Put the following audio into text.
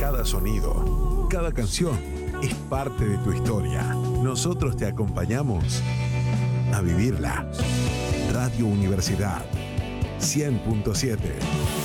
cada sonido, cada canción es parte de tu historia. Nosotros te acompañamos a vivirla. Radio Universidad 100.7.